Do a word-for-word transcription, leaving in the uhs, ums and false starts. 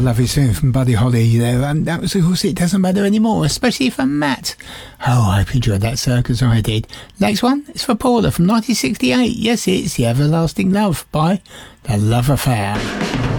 lovely tune from Buddy Holly there. And that was, of course, It Doesn't Matter Anymore, especially for Matt. Oh, I hope you enjoyed that, sir, because I did. Next one is for Paula from nineteen sixty-eight. Yes, it's The Everlasting Love by The Love Affair.